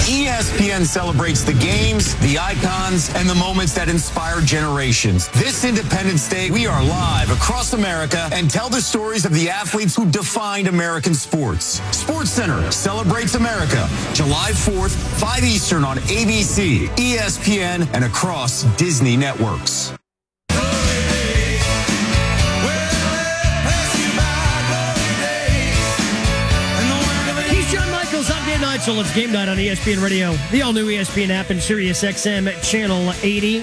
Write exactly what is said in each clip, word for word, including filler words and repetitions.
E S P N celebrates the games, the icons, and the moments that inspire generations. This Independence Day, we are live across America and tell the stories of the athletes who defined American sports. SportsCenter celebrates America, July fourth, five Eastern on A B C, E S P N, and across Disney networks. So let's game night on E S P N Radio, the all-new E S P N app, and Sirius X M Channel eighty.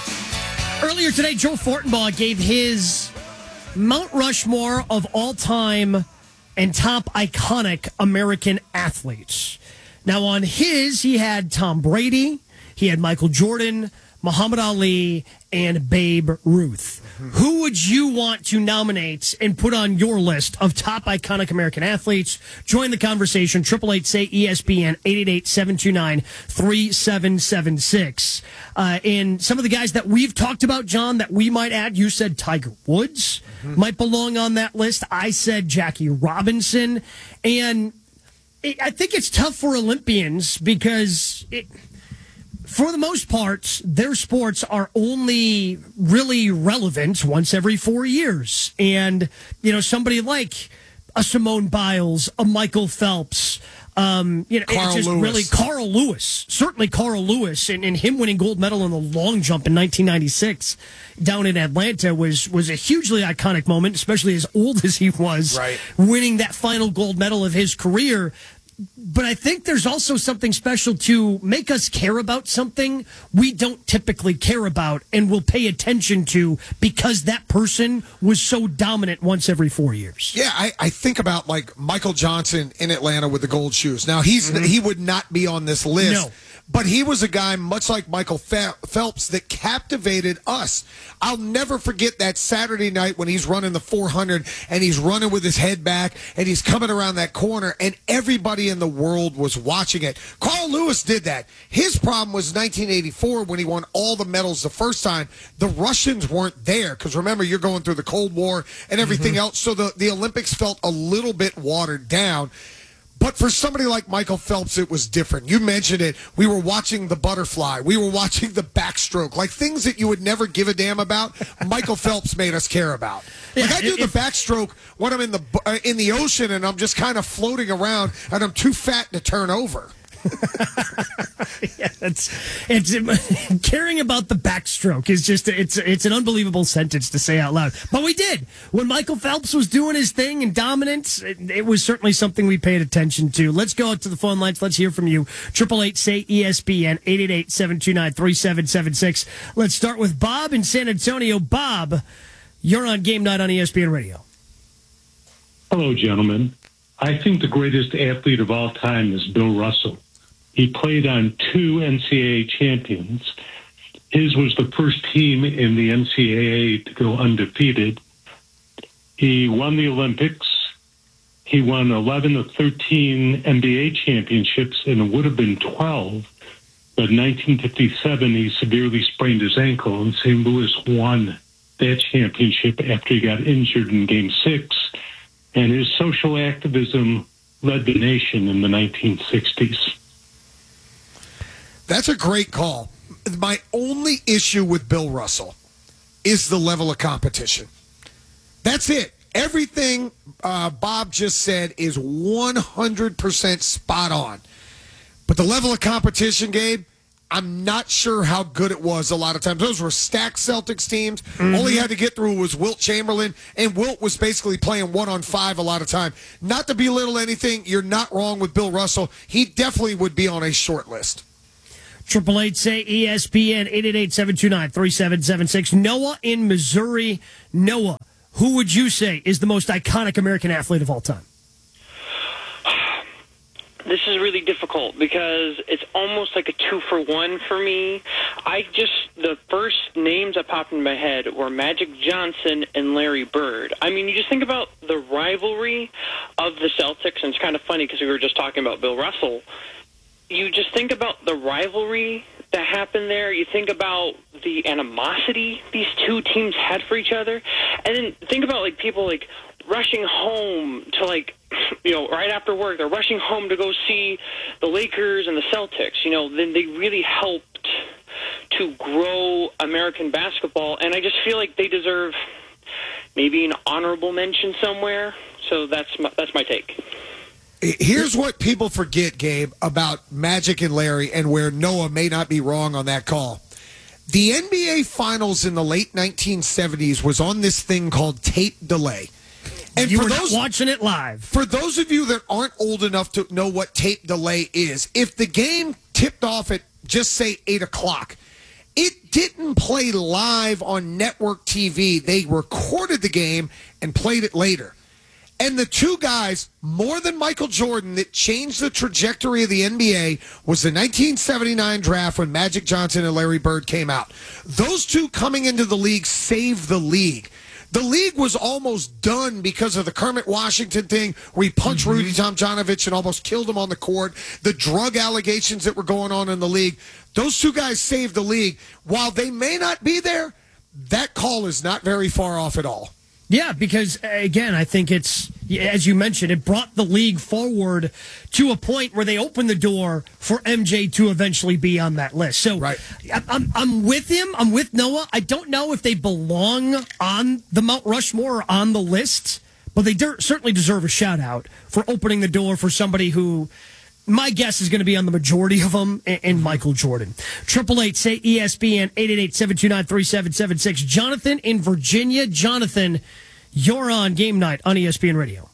Earlier today, Joe Fortenbaugh gave his Mount Rushmore of all-time and top iconic American athletes. Now, on his, he had Tom Brady, he had Michael Jordan, Muhammad Ali, and Babe Ruth. Who would you want to nominate and put on your list of top iconic American athletes? Join the conversation. eight eight eight, say E S P N, eight eight eight, seven two nine, three seven seven six. Uh, and some of the guys that we've talked about, John, that we might add, you said Tiger Woods mm-hmm. might belong on that list. I said Jackie Robinson. And it, I think it's tough for Olympians because it, for the most part, their sports are only really relevant once every four years. And, you know, somebody like a Simone Biles, a Michael Phelps, um, you know, Carl it's just Lewis. really Carl Lewis, certainly Carl Lewis, and, and him winning gold medal in the long jump in nineteen ninety-six down in Atlanta was, was a hugely iconic moment, especially as old as he was, right. winning that final gold medal of his career. But I think there's also something special to make us care about something we don't typically care about and will pay attention to because that person was so dominant once every four years. Yeah, I, I think about like Michael Johnson in Atlanta with the gold shoes. Now, he's mm-hmm. he would not be on this list. No. But he was a guy, much like Michael Phelps, that captivated us. I'll never forget that Saturday night when he's running the four hundred and he's running with his head back and he's coming around that corner and everybody in the world was watching it. Carl Lewis did that. His problem was nineteen eighty-four when he won all the medals the first time. The Russians weren't there because, remember, you're going through the Cold War and everything mm-hmm. else. So the, the Olympics felt a little bit watered down. But for somebody like Michael Phelps, it was different. You mentioned it. We were watching the butterfly. We were watching the backstroke. Like things that you would never give a damn about, Michael Phelps made us care about. Like yeah, I do if, the backstroke when I'm in the uh, in the ocean and I'm just kind of floating around and I'm too fat to turn over. yeah, it's it's caring about the backstroke is just it's it's an unbelievable sentence to say out loud. But we did when Michael Phelps was doing his thing in dominance. It, it was certainly something we paid attention to. Let's go out to the phone lines. Let's hear from you. Triple eight say E S P N eight eight eight seven two nine three seven seven six. Let's start with Bob in San Antonio. Bob, you're on Game Night on E S P N Radio. Hello, gentlemen. I think the greatest athlete of all time is Bill Russell. He played on two N C double A champions. His was the first team in the N C double A to go undefeated. He won the Olympics. He won eleven of thirteen N B A championships, and it would have been twelve. But in nineteen fifty-seven, he severely sprained his ankle, and Saint Louis won that championship after he got injured in Game six. And his social activism led the nation in the nineteen sixties. That's a great call. My only issue with Bill Russell is the level of competition. That's it. Everything uh, Bob just said is one hundred percent spot on. But the level of competition, Gabe, I'm not sure how good it was a lot of times. Those were stacked Celtics teams. Mm-hmm. All he had to get through was Wilt Chamberlain, and Wilt was basically playing one-on-five a lot of time. Not to belittle anything, you're not wrong with Bill Russell. He definitely would be on a short list. Triple eight say E S P N eight eight eight seven two nine three seven seven six. Noah in Missouri. Noah, who would you say is the most iconic American athlete of all time? This is really difficult because it's almost like a two for one for me. I just, the first names that popped in my head were Magic Johnson and Larry Bird. I mean, you just think about the rivalry of the Celtics, and it's kind of funny because we were just talking about Bill Russell. You just think about the rivalry that happened there. You think about the animosity these two teams had for each other. And then think about, like, people like rushing home to, like, you know, right after work, they're rushing home to go see the Lakers and the Celtics. You know, then they really helped to grow American basketball, and I just feel like they deserve maybe an honorable mention somewhere. So that's my, that's my take. Here's what people forget, Gabe, about Magic and Larry, and where Noah may not be wrong on that call. The N B A Finals in the late nineteen seventies was on this thing called tape delay. And you for were those, not watching it live. For those of you that aren't old enough to know what tape delay is, if the game tipped off at, just say, eight o'clock, it didn't play live on network T V. They recorded the game and played it later. And the two guys, more than Michael Jordan, that changed the trajectory of the N B A was the nineteen seventy-nine draft when Magic Johnson and Larry Bird came out. Those two coming into the league saved the league. The league was almost done because of the Kermit Washington thing where he punched mm-hmm. Rudy Tomjanovich and almost killed him on the court, the drug allegations that were going on in the league. Those two guys saved the league. While they may not be there, that call is not very far off at all. Yeah, because, again, I think it's, as you mentioned, it brought the league forward to a point where they opened the door for M J to eventually be on that list. So right. I'm, I'm with him. I'm with Noah. I don't know if they belong on the Mount Rushmore or on the list, but they de- certainly deserve a shout-out for opening the door for somebody who, my guess is going to be on the majority of them, and, and Michael Jordan. Triple eight say E S P N eight eight eight, seven two nine, three seven seven six. Jonathan in Virginia. Jonathan, you're on Game Night on E S P N Radio.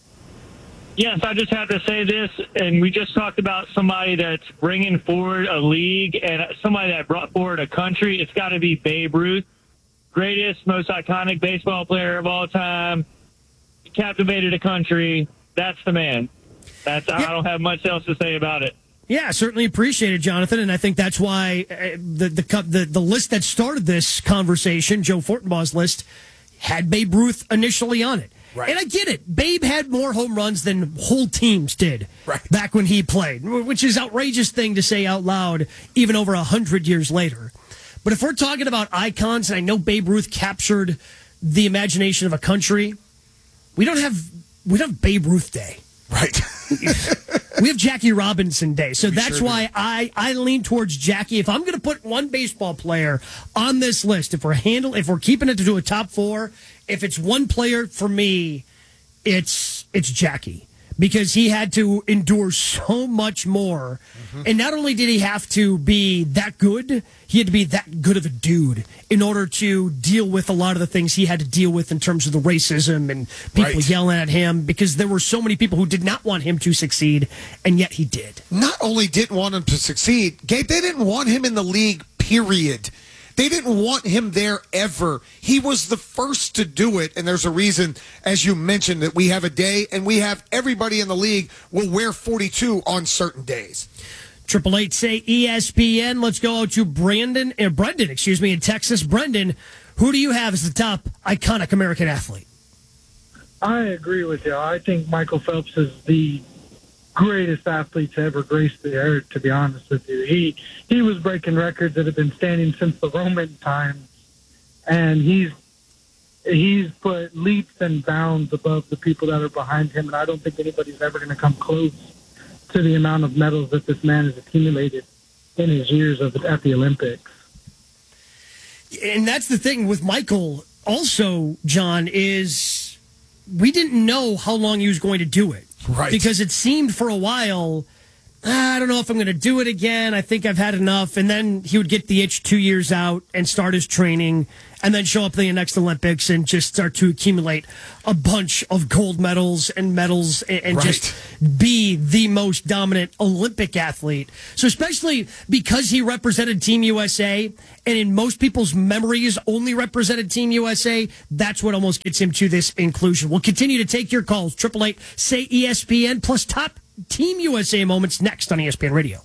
Yes, I just have to say this, and we just talked about somebody that's bringing forward a league and somebody that brought forward a country. It's got to be Babe Ruth, greatest, most iconic baseball player of all time. Captivated a country. That's the man. That's, yeah. I don't have much else to say about it. Yeah, certainly appreciate it, Jonathan, and I think that's why uh, the, the the the list that started this conversation, Joe Fortenbaugh's list, had Babe Ruth initially on it. Right. And I get it. Babe had more home runs than whole teams did right. back when he played, which is an outrageous thing to say out loud even over one hundred years later. But if we're talking about icons, and I know Babe Ruth captured the imagination of a country, we don't have we don't have Babe Ruth Day. Right. We have Jackie Robinson Day. So we that's sure why do. I, I lean towards Jackie. If I'm going to put one baseball player on this list, if we're handle, if we're keeping it to do a top four, if it's one player for me, it's it's Jackie. Because he had to endure so much more. Mm-hmm. And not only did he have to be that good, he had to be that good of a dude in order to deal with a lot of the things he had to deal with in terms of the racism and people right. yelling at him, because there were so many people who did not want him to succeed, and yet he did. Not only didn't want him to succeed, Gabe, they didn't want him in the league, period. They didn't want him there ever. He was the first to do it, and there's a reason, as you mentioned, that we have a day, and we have everybody in the league will wear forty-two on certain days. Triple eight say E S P N. Let's go to Brandon, uh, Brendan, excuse me, in Texas. Brendan, who do you have as the top iconic American athlete? I agree with you. I think Michael Phelps is the greatest athlete to ever grace the earth, to be honest with you. He he was breaking records that have been standing since the Roman times, and he's he's put leaps and bounds above the people that are behind him, and I don't think anybody's ever going to come close to the amount of medals that this man has accumulated in his years of at the Olympics. And that's the thing with Michael also, John, is we didn't know how long he was going to do it. Right. Because it seemed for a while, ah, I don't know if I'm going to do it again. I think I've had enough. And then he would get the itch two years out and start his training and then show up in the next Olympics and just start to accumulate a bunch of gold medals and medals and, and right. just be the most dominant Olympic athlete. So especially because he represented Team U S A and in most people's memories only represented Team U S A, that's what almost gets him to this inclusion. We'll continue to take your calls. Triple eight say E S P N plus top Team U S A moments next on E S P N Radio.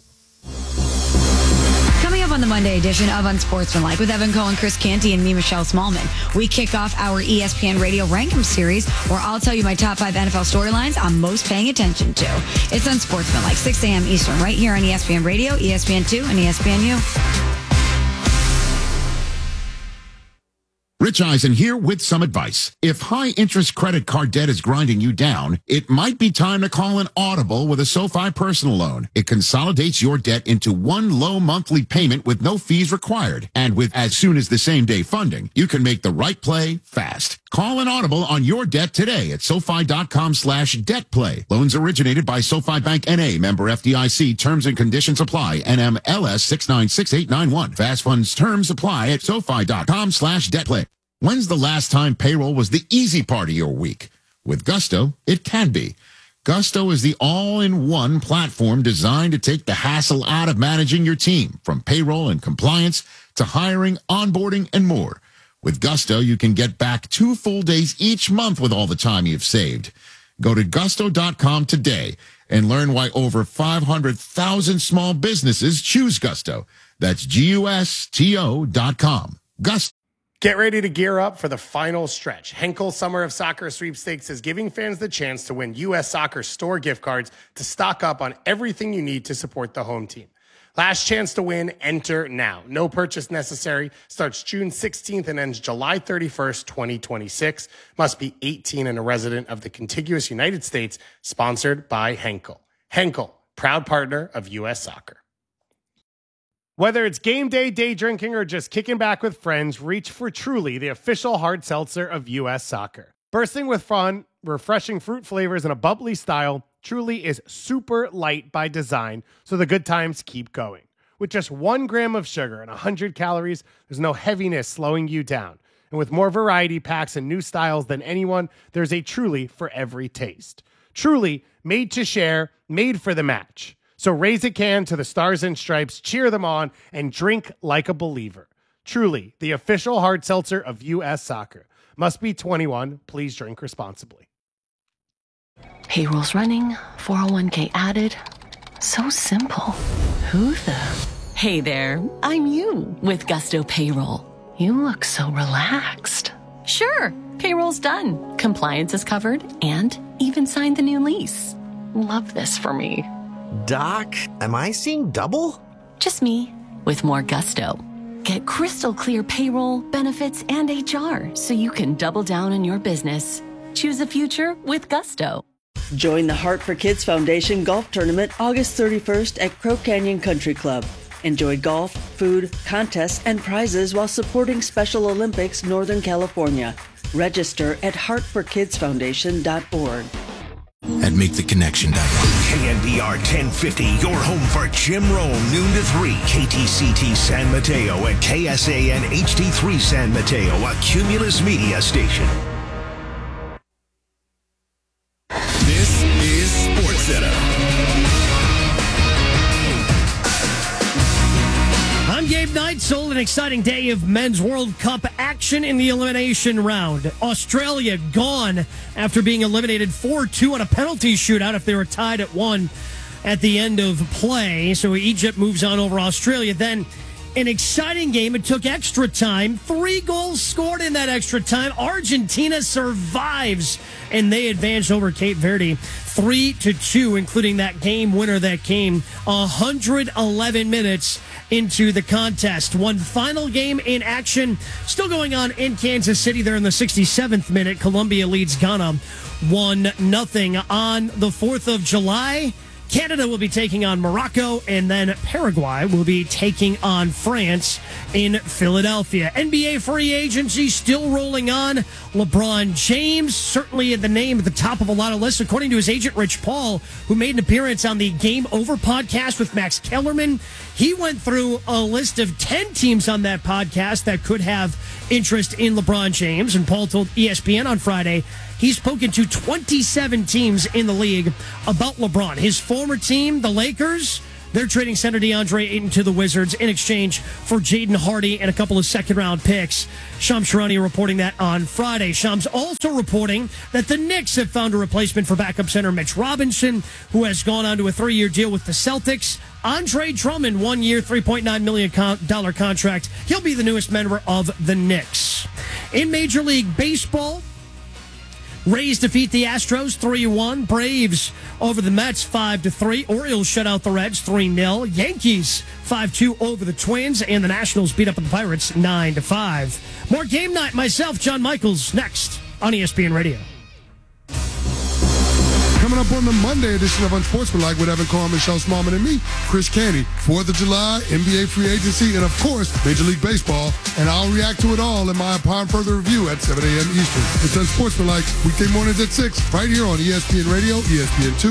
Coming up on the Monday edition of Unsportsmanlike with Evan Cohen, Chris Canty, and me, Michelle Smallman, we kick off our E S P N Radio Rankum series, where I'll tell you my top five N F L storylines I'm most paying attention to. It's Unsportsmanlike, six a.m. Eastern, right here on E S P N Radio, E S P N two, and E S P N U. Rich Eisen here with some advice. If high-interest credit card debt is grinding you down, it might be time to call an Audible with a SoFi personal loan. It consolidates your debt into one low monthly payment with no fees required. And with as soon as the same day funding, you can make the right play fast. Call an Audible on your debt today at SoFi.com slash debt play. Loans originated by SoFi Bank N A, member F D I C. Terms and conditions apply. N M L S six nine six eight nine one. Fast funds terms apply at SoFi.com slash debt play. When's the last time payroll was the easy part of your week? With Gusto, it can be. Gusto is the all-in-one platform designed to take the hassle out of managing your team, from payroll and compliance to hiring, onboarding, and more. With Gusto, you can get back two full days each month with all the time you've saved. Go to gusto dot com today and learn why over five hundred thousand small businesses choose Gusto. That's G U S T O dot com. Gusto. Get ready to gear up for the final stretch. Henkel Summer of Soccer Sweepstakes is giving fans the chance to win U S Soccer store gift cards to stock up on everything you need to support the home team. Last chance to win, enter now. No purchase necessary. Starts June sixteenth and ends July thirty-first, twenty twenty-six. Must be eighteen and a resident of the contiguous United States. Sponsored by Henkel. Henkel, proud partner of U S Soccer. Whether it's game day, day drinking, or just kicking back with friends, reach for Truly, the official hard seltzer of U S Soccer. Bursting with fun, refreshing fruit flavors, and a bubbly style, Truly is super light by design, so the good times keep going. With just one gram of sugar and one hundred calories, there's no heaviness slowing you down. And with more variety packs and new styles than anyone, there's a Truly for every taste. Truly, made to share, made for the match. So raise a can to the Stars and Stripes, cheer them on, and drink like a believer. Truly, the official hard seltzer of U S Soccer. Must be twenty-one. Please drink responsibly. Payroll's running, four oh one k added. So simple. Who the? Hey there, I'm you with Gusto Payroll. You look so relaxed. Sure, payroll's done. Compliance is covered and even signed the new lease. Love this for me. Doc, am I seeing double? Just me, with more gusto. Get crystal clear payroll, benefits, and H R so you can double down on your business. Choose a future with Gusto. Join the Heart for Kids Foundation Golf Tournament August thirty-first at Crow Canyon Country Club. Enjoy golf, food, contests, and prizes while supporting Special Olympics Northern California. Register at heart for kids foundation dot org. At Make the Connection dot com. K N B R ten fifty, your home for Jim Rome, noon to three. K T C T San Mateo and K S A N H D three San Mateo, a Cumulus Media station. This is SportsCenter. I'm Gabe Neitzel. An exciting day of Men's World Cup action in the elimination round. Australia gone after being eliminated four two on a penalty shootout if they were tied at one at the end of play. So Egypt moves on over Australia. Then an exciting game. It took extra time. Three goals scored in that extra time. Argentina survives, and they advance over Cape Verde three to two, including that game winner that came one hundred eleven minutes into the contest. One final game in action still going on in Kansas City. They're in the sixty-seventh minute. Colombia leads Ghana one nothing. On the fourth of July, Canada will be taking on Morocco, and then Paraguay will be taking on France in Philadelphia. N B A free agency still rolling on. LeBron James, certainly the name at the top of a lot of lists, according to his agent, Rich Paul, who made an appearance on the Game Over podcast with Max Kellerman. He went through a list of ten teams on that podcast that could have interest in LeBron James, and Paul told E S P N on Friday he's spoken to twenty-seven teams in the league about LeBron. His former team, the Lakers, they're trading center DeAndre Ayton to the Wizards in exchange for Jaden Hardy and a couple of second-round picks. Shams Charania reporting that on Friday. Shams also reporting that the Knicks have found a replacement for backup center Mitch Robinson, who has gone on to a three-year deal with the Celtics. Andre Drummond, one-year, three point nine million dollars contract. He'll be the newest member of the Knicks. In Major League Baseball, Rays defeat the Astros three one. Braves over the Mets five to three. Orioles shut out the Reds three nil. Yankees five two over the Twins. And the Nationals beat up the Pirates nine to five. More game night. Myself, John Michaels, next on E S P N Radio. Coming up on the Monday edition of Unsportsmanlike with Evan Cohen, Michelle Smallman, and me, Chris Canty. fourth of July, N B A free agency, and of course, Major League Baseball. And I'll react to it all in my Upon Further Review at seven a.m. Eastern. It's Unsportsmanlike, weekday mornings at six, right here on E S P N Radio, E S P N two.